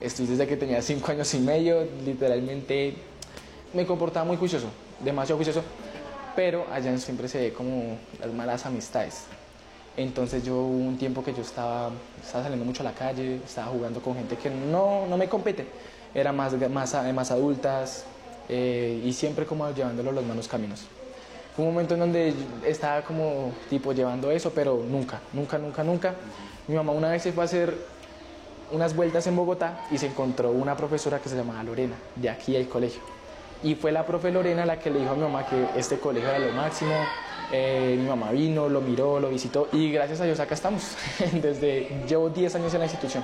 Estoy desde que tenía 5 años y medio, literalmente me comportaba muy juicioso, demasiado juicioso, pero allá siempre se ve como las malas amistades. Entonces yo hubo un tiempo que yo estaba saliendo mucho a la calle, estaba jugando con gente que no me compete, eran más adultas y siempre como llevándolo los malos caminos. Fue un momento en donde estaba como tipo llevando eso, pero nunca. Mi mamá una vez se fue a hacer unas vueltas en Bogotá y se encontró una profesora que se llamaba Lorena, de aquí del colegio. Y fue la profe Lorena la que le dijo a mi mamá que este colegio era lo máximo. Mi mamá vino, lo miró, lo visitó y gracias a Dios acá estamos. Llevo 10 años en la institución.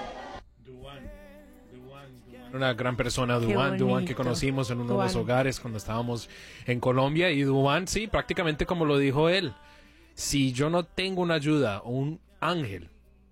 Una gran persona, Duan, que conocimos en uno de los hogares cuando estábamos en Colombia. Y Duan, sí, prácticamente como lo dijo él, si yo no tengo una ayuda o un ángel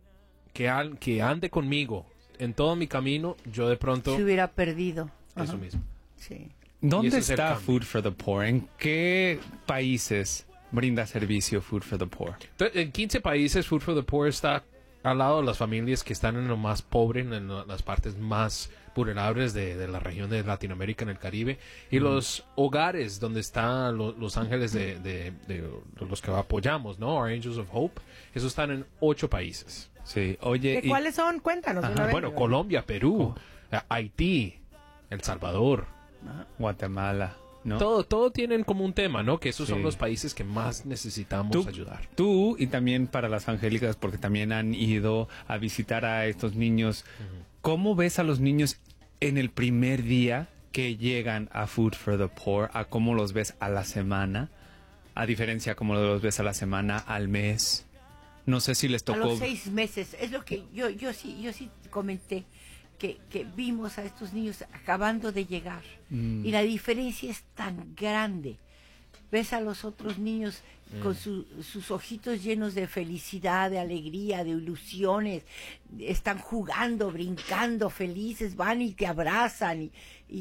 que ande conmigo en todo mi camino, yo de pronto se hubiera perdido. Eso mismo. Sí. ¿Dónde está Food for the Poor? ¿En qué países brinda servicio Food for the Poor? En 15 países Food for the Poor está al lado de las familias que están en lo más pobre, en las partes más vulnerables de la región de Latinoamérica, en el Caribe, y los hogares donde están los ángeles de los que apoyamos, ¿no? Our Angels of Hope, esos están en 8 países. Sí, oye. ¿Cuáles son? Cuéntanos. Bueno, Colombia, Perú, Haití, El Salvador, Guatemala, ¿no? Todo tienen como un tema, ¿no? Que esos son los países que más necesitamos ayudar. Tú y también para las angélicas, porque también han ido a visitar a estos niños. ¿Cómo ves a los niños en el primer día que llegan a Food for the Poor? ¿A cómo los ves a la semana? A diferencia cómo los ves a la semana, al mes. No sé si les tocó. A los 6 meses, es lo que yo sí comenté. Que vimos a estos niños acabando de llegar y la diferencia es tan grande. Ves a los otros niños con sus ojitos llenos de felicidad, de alegría, de ilusiones, están jugando, brincando, felices, van y te abrazan,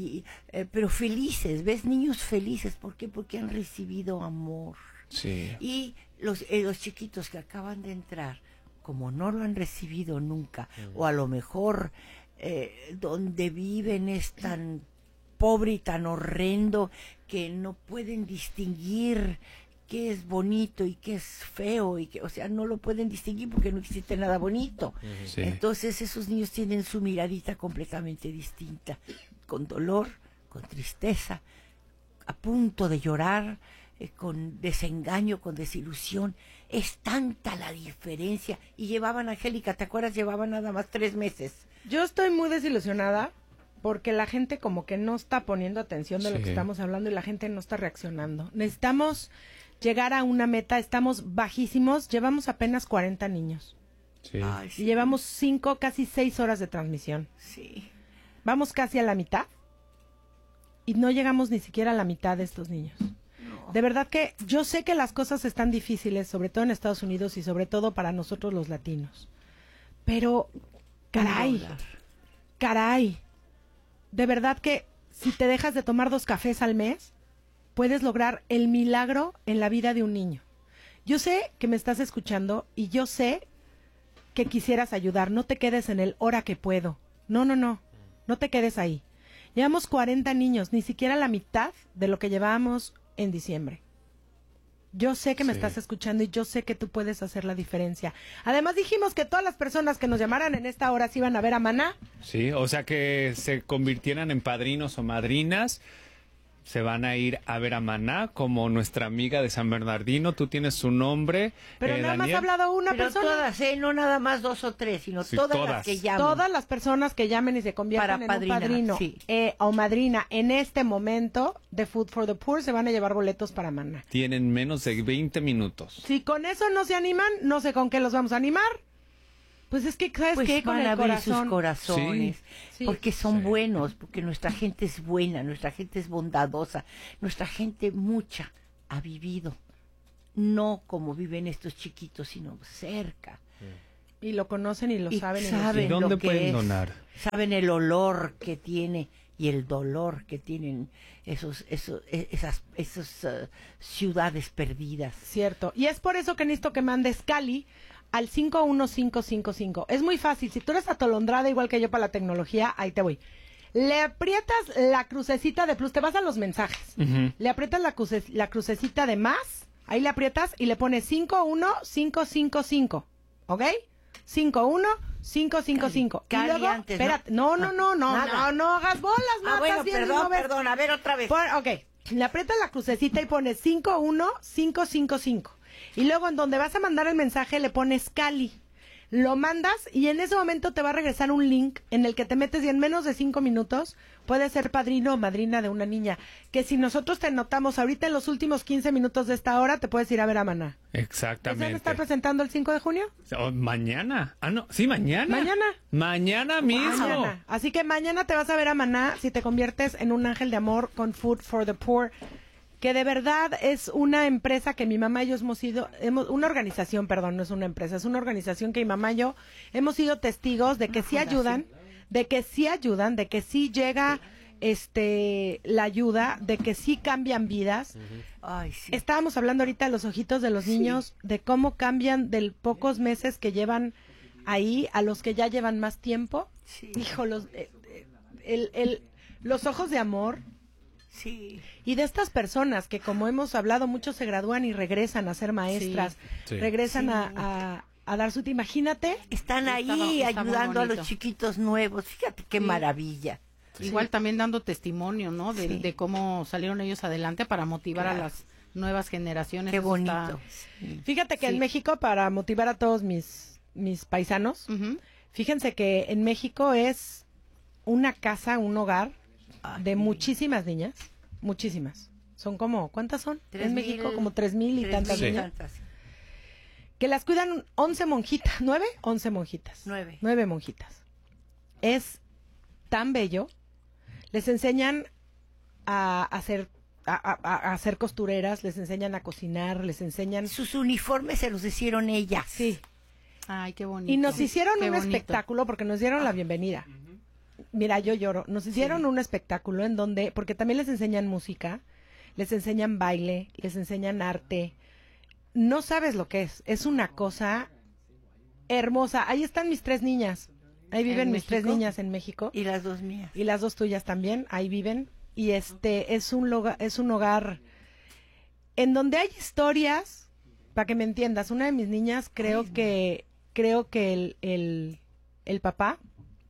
pero felices, ves niños felices. ¿Por qué? Porque han recibido amor. Sí. Y los chiquitos que acaban de entrar, como no lo han recibido nunca, o a lo mejor donde viven es tan pobre y tan horrendo que no pueden distinguir qué es bonito y qué es feo, o sea, no lo pueden distinguir porque no existe nada bonito. Sí. Entonces esos niños tienen su miradita completamente distinta, con dolor, con tristeza, a punto de llorar, con desengaño, con desilusión. Es tanta la diferencia. Y llevaban, Angélica, ¿te acuerdas? Llevaban nada más 3 meses. Yo estoy muy desilusionada porque la gente como que no está poniendo atención de lo que estamos hablando y la gente no está reaccionando. Necesitamos llegar a una meta, estamos bajísimos, llevamos apenas 40 niños. Sí. Ay, sí. Y llevamos 5, casi 6 horas de transmisión. Sí. Vamos casi a la mitad y no llegamos ni siquiera a la mitad de estos niños. De verdad que yo sé que las cosas están difíciles, sobre todo en Estados Unidos y sobre todo para nosotros los latinos. Pero, caray, de verdad que si te dejas de tomar 2 cafés al mes, puedes lograr el milagro en la vida de un niño. Yo sé que me estás escuchando y yo sé que quisieras ayudar. No te quedes en el hora que puedo. No te quedes ahí. Llevamos 40 niños, ni siquiera la mitad de lo que llevábamos en diciembre. Yo sé que me estás escuchando y yo sé que tú puedes hacer la diferencia. Además dijimos que todas las personas que nos llamaran en esta hora se iban a ver a Maná. Sí, o sea que se convirtieran en padrinos o madrinas. Se van a ir a ver a Maná, como nuestra amiga de San Bernardino. Tú tienes su nombre. Pero nada más Daniel. ha hablado una Pero persona. todas, no nada más 2 o 3, sino Sí, todas todas. las que llaman. Todas las personas que llamen y se conviertan Para en un padrina, padrino sí. o madrina en este momento de Food for the Poor se van a llevar boletos para Maná. Tienen menos de 20 minutos. Si con eso no se animan, no sé con qué los vamos a animar. Pues es que, ¿sabes Pues qué? Con van a el abrir corazón. sus corazones, Sí. porque son buenos, porque nuestra gente es buena, nuestra gente es bondadosa, nuestra gente mucha ha vivido, no como viven estos chiquitos, sino cerca. Y lo conocen y lo Y saben. saben ¿Y dónde lo que pueden es, donar? saben el olor que tiene y el dolor que tienen esas ciudades perdidas. Cierto. Y es por eso que necesito que mandes, Cali, al 51555. Es muy fácil. Si tú eres atolondrada igual que yo para la tecnología, ahí te voy. Le aprietas la crucecita de plus, te vas a los mensajes. Le aprietas la crucecita de más, ahí le aprietas y le pones 51555. ¿Ok? 51555. Y luego, antes, espérate, ¿no? no hagas bolas, bueno, perdón, a ver otra vez. Ok, le aprietas la crucecita y pones 51555. Y luego en donde vas a mandar el mensaje le pones Cali. Lo mandas y en ese momento te va a regresar un link en el que te metes y en menos de 5 minutos puedes ser padrino o madrina de una niña. Que si nosotros te notamos ahorita en los últimos 15 minutos de esta hora, te puedes ir a ver a Maná. Exactamente. ¿Se van a estar presentando el 5 de junio? Mañana. Ah, no. Sí, mañana. Mañana mismo. Mañana. Así que mañana te vas a ver a Maná si te conviertes en un ángel de amor con Food for the Poor. Que de verdad es una empresa que mi mamá y yo una organización, perdón, no es una empresa, es una organización que mi mamá y yo hemos sido testigos de que sí ayudan, de que sí llega la ayuda, de que sí cambian vidas. Ay, sí. Estábamos hablando ahorita de los ojitos de los niños, de cómo cambian de pocos meses que llevan ahí a los que ya llevan más tiempo. Sí. Hijo, los ojos de amor. Sí. Y de estas personas que, como hemos hablado, muchos se gradúan y regresan a ser maestras, regresan a dar su... Imagínate. Están ahí ayudando a los chiquitos nuevos. Fíjate qué maravilla. Igual también dando testimonio, ¿no? De cómo salieron ellos adelante para motivar a las nuevas generaciones. Qué Eso bonito. Fíjate que en México, para motivar a todos mis paisanos, fíjense que en México es una casa, un hogar de muchísimas niñas, muchísimas. Son como, ¿cuántas son? En México como 3,000 y tantas niñas. Que las cuidan 11 monjitas, 9, 11 monjitas. 9 monjitas. Es tan bello. Les enseñan a hacer costureras, les enseñan a cocinar, les enseñan... Sus uniformes se los hicieron ellas. Sí. Ay, qué bonito. Y nos hicieron Qué un bonito. espectáculo porque nos dieron la bienvenida. Mira, yo lloro. Nos hicieron un espectáculo en donde, porque también les enseñan música, les enseñan baile, les enseñan arte. No sabes lo que es. Es una cosa hermosa. Ahí están mis 3 niñas. Ahí viven mis 3 niñas en México. Y las 2 mías. Y las 2 tuyas también. Ahí viven. Y es un hogar en donde hay historias, para que me entiendas. Una de mis niñas creo que el papá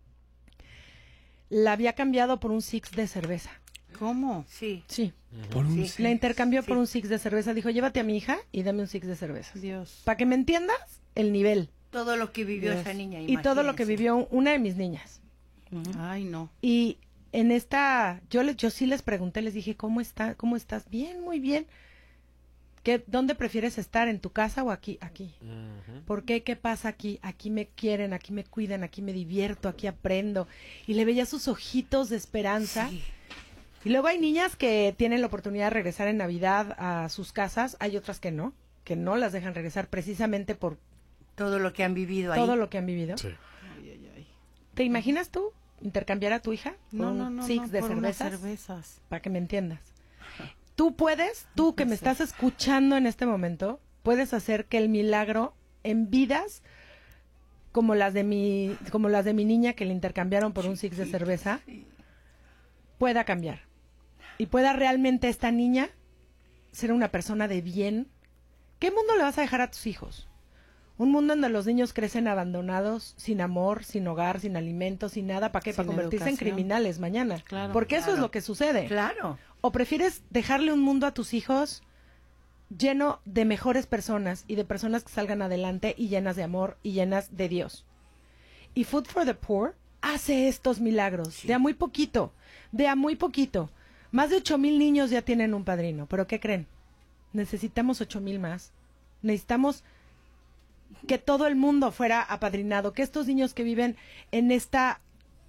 la había cambiado por un six de cerveza. ¿Cómo? Sí. Sí. Por un Sí. La intercambió por un six de cerveza. Dijo, llévate a mi hija y dame un six de cerveza. Dios. Para que me entiendas el nivel. Todo lo que vivió Dios. esa niña. Y todo lo que imagínense. vivió una de mis niñas. Ay, no. Y en esta, yo sí les pregunté, les dije, ¿cómo estás? Bien, muy bien. ¿Dónde prefieres estar? ¿En tu casa o aquí? Aquí. ¿Por qué? ¿Qué pasa aquí? Aquí me quieren, aquí me cuidan, aquí me divierto, aquí aprendo. Y le veía sus ojitos de esperanza. Sí. Y luego hay niñas que tienen la oportunidad de regresar en Navidad a sus casas. Hay otras que no las dejan regresar precisamente por Todo lo que han vivido ahí. todo lo que han vivido. Sí. ¿Te imaginas tú intercambiar a tu hija por No, un no, no. six no, de por unas cervezas? cervezas. Para que me entiendas. Tú que me estás escuchando en este momento, puedes hacer que el milagro en vidas como las de mi niña que le intercambiaron por un six de cerveza pueda cambiar. Y pueda realmente esta niña ser una persona de bien. ¿Qué mundo le vas a dejar a tus hijos? Un mundo donde los niños crecen abandonados, sin amor, sin hogar, sin alimento, sin nada. ¿Para qué? Para Sin convertirse en educación. criminales mañana. Claro. Porque eso es lo que sucede. Claro. ¿O prefieres dejarle un mundo a tus hijos lleno de mejores personas y de personas que salgan adelante y llenas de amor y llenas de Dios? Y Food for the Poor hace estos milagros de a muy poquito, Más de 8,000 niños ya tienen un padrino, pero ¿qué creen? Necesitamos 8,000 más. Necesitamos que todo el mundo fuera apadrinado, que estos niños que viven en esta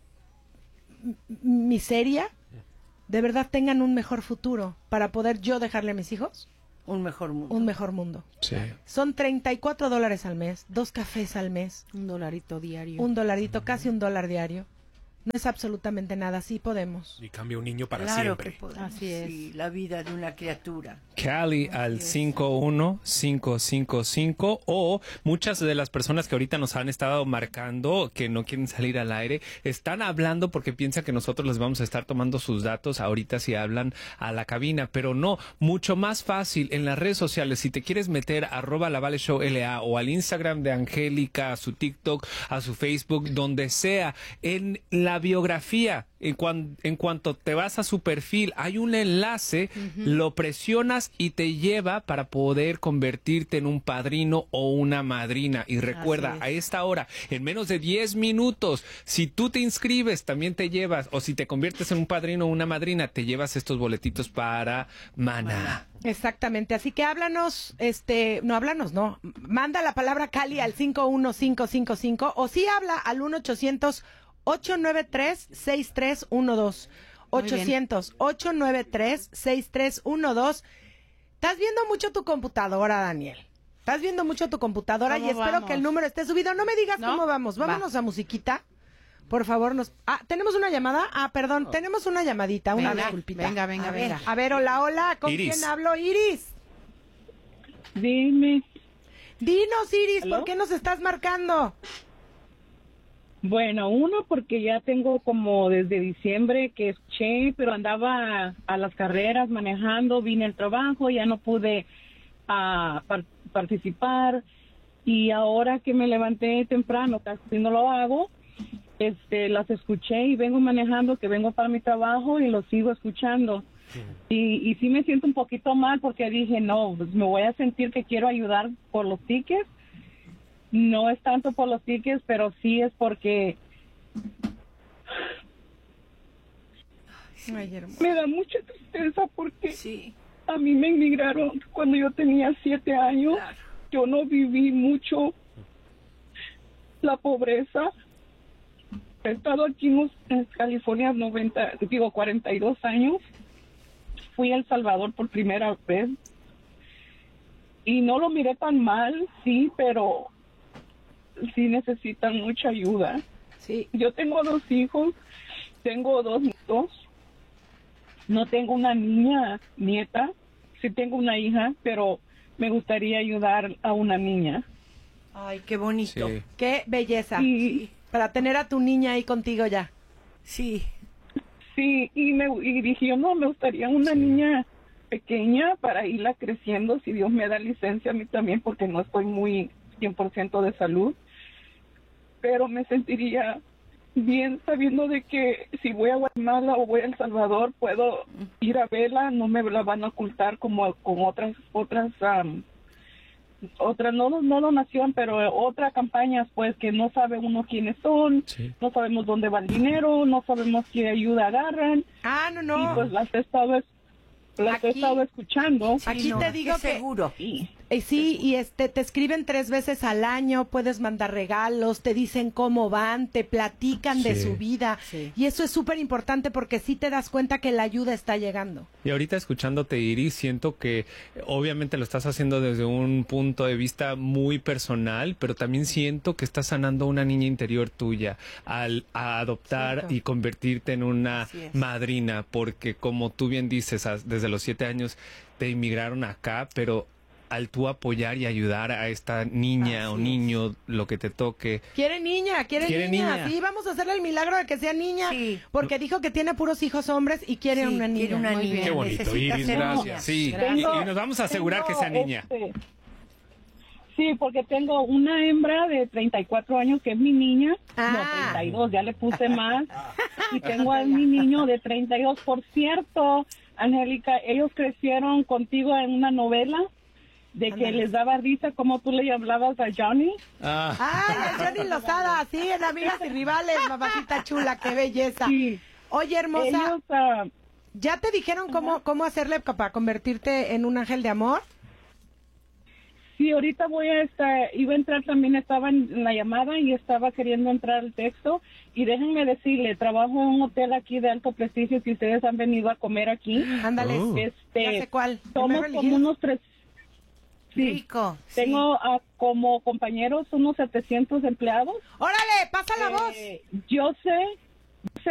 miseria de verdad tengan un mejor futuro para poder yo dejarle a mis hijos Un mejor mundo. un mejor mundo. Sí. Son $34 al mes, 2 cafés al mes, $1 diario. $1, casi $1 diario. no es absolutamente nada, sí podemos. Y cambia un niño para Claro siempre. que podemos. Así es. Sí, la vida de una criatura. Cali al 51555 o muchas de las personas que ahorita nos han estado marcando que no quieren salir al aire están hablando porque piensan que nosotros les vamos a estar tomando sus datos ahorita si hablan a la cabina, pero no, mucho más fácil en las redes sociales. Si te quieres meter @LaValleShowLA o al Instagram de Angélica, a su TikTok, a su Facebook, donde sea, en la biografía, en cuanto te vas a su perfil, hay un enlace, lo presionas y te lleva para poder convertirte en un padrino o una madrina. Y recuerda, a esta hora, en menos de 10 minutos, si tú te inscribes, también te llevas, o si te conviertes en un padrino o una madrina, te llevas estos boletitos para Maná. Exactamente, así que háblanos, no, manda la palabra Cali al 51555 o sí habla al 1-800-893-6312. 800-893-6312. Estás viendo mucho tu computadora, Daniel. Estás viendo mucho tu computadora y espero que el número esté subido. No me digas cómo vamos. Vámonos a musiquita. Por favor, ¿tenemos una llamada? Perdón, tenemos una llamadita, una disculpita. Venga. A ver, hola, ¿con Iris. quién hablo? Iris. Dime. Dinos, Iris, ¿Aló? ¿por qué nos estás marcando? Bueno, uno porque ya tengo como desde diciembre que escuché, pero andaba a las carreras manejando, vine al trabajo, ya no pude participar y ahora que me levanté temprano, casi no lo hago, las escuché y vengo manejando, que vengo para mi trabajo y lo sigo escuchando. Y sí me siento un poquito mal porque dije, no, pues me voy a sentir que quiero ayudar por los tickets. No es tanto por los tickets, pero sí es porque me da mucha tristeza porque a mí me emigraron cuando yo tenía 7 años. Claro. Yo no viví mucho la pobreza. He estado aquí en California 42 años. Fui a El Salvador por primera vez y no lo miré tan mal, sí, pero sí necesitan mucha ayuda. Sí. Yo tengo 2 hijos, tengo 2 nietos, no tengo una nieta, sí tengo una hija, pero me gustaría ayudar a una niña. Ay, qué bonito. Sí. Qué belleza. Y Para tener a tu niña ahí contigo ya. Sí. sí, y dije yo, no, me gustaría una niña pequeña para irla creciendo, si Dios me da licencia a mí también, porque no estoy muy 100% de salud, pero me sentiría bien sabiendo de que si voy a Guatemala o voy a El Salvador puedo ir a verla, no me la van a ocultar como con otras no donación, pero otras campañas pues que no sabe uno quiénes son, no sabemos dónde va el dinero, no sabemos qué ayuda agarran. No. Y pues las he estado escuchando. Aquí te digo que seguro. sí, y te escriben 3 veces al año, puedes mandar regalos, te dicen cómo van, te platican de su vida. Sí. Y eso es súper importante porque sí te das cuenta que la ayuda está llegando. Y ahorita escuchándote, Iris, siento que obviamente lo estás haciendo desde un punto de vista muy personal, pero también siento que estás sanando una niña interior tuya al adoptar y convertirte en una madrina, porque como tú bien dices, desde los 7 años te inmigraron acá, pero al tú apoyar y ayudar a esta niña o niño, lo que te toque. Quiere niña. Sí, vamos a hacerle el milagro de que sea niña, porque dijo que tiene puros hijos hombres y quiere una niña. Quiere una niña. Qué bonito, Necesita Iris, ser gracias. niña. Sí, Tengo- y nos vamos a asegurar que sea niña. Sí, porque tengo una hembra de 34 años que es mi niña. No, 32, ya le puse más. Y tengo a mi niño de 32. Por cierto, Angélica, ellos crecieron contigo en una novela de que les daba risa como tú le hablabas a Johnny. Ay, Johnny Lozada, sí, en Amigas y Rivales, mamacita chula, qué belleza. Sí. Oye, hermosa, Ellos, ¿ya te dijeron cómo hacerle para convertirte en un ángel de amor? sí, ahorita iba a entrar también, estaba en la llamada y estaba queriendo entrar al texto. Y déjenme decirle, trabajo en un hotel aquí de alto prestigio, si ustedes han venido a comer aquí. Ándale, ya sé cuál. Somos Beverly como Hills. unos 3. Sí. Rico. Tengo como compañeros unos 700 empleados. ¡Órale, pasa la voz! Yo sé sé